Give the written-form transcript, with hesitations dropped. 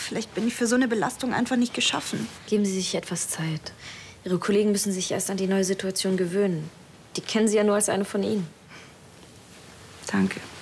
Vielleicht bin ich für so eine Belastung einfach nicht geschaffen. Geben Sie sich etwas Zeit. Ihre Kollegen müssen sich erst an die neue Situation gewöhnen. Die kennen Sie ja nur als eine von Ihnen. Danke.